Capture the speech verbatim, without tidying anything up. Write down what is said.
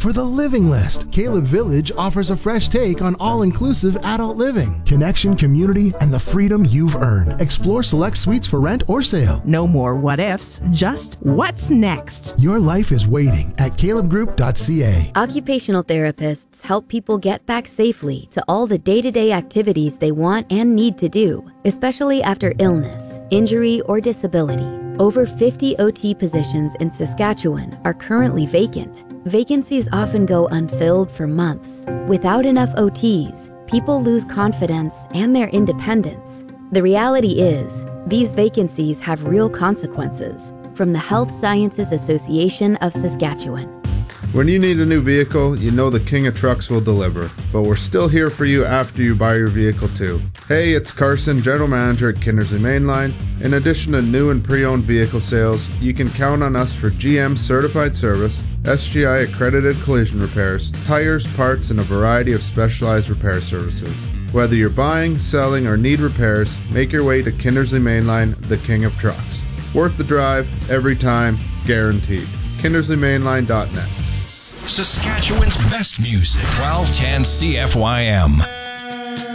for the living list. Caleb Village offers a fresh take on all-inclusive adult living, connection, community, and the freedom you've earned. Explore select suites for rent or sale. No more what ifs, just what's next. Your life is waiting at caleb group dot c a. Occupational therapists help people get back safely to all the day-to-day activities they want and need to do, especially after illness, injury, or disability. Over fifty O T positions in Saskatchewan are currently vacant. Vacancies often go unfilled for months. Without enough O Ts, people lose confidence and their independence. The reality is, these vacancies have real consequences. From the Health Sciences Association of Saskatchewan. When you need a new vehicle, you know the King of Trucks will deliver. But we're still here for you after you buy your vehicle too. Hey, it's Carson, General Manager at Kindersley Mainline. In addition to new and pre-owned vehicle sales, you can count on us for G M certified service, S G I accredited collision repairs, tires, parts, and a variety of specialized repair services. Whether you're buying, selling, or need repairs, make your way to Kindersley Mainline, the King of Trucks. Worth the drive, every time, guaranteed. kindersley mainline dot net. Saskatchewan's best music, twelve ten C F Y M.